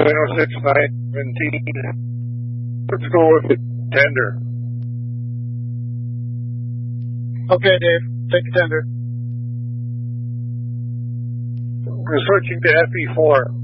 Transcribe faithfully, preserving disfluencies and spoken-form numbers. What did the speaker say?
seven oh six nine seventeen. Let's go with the tender. Okay, Dave. Take the tender. We're switching to F E four.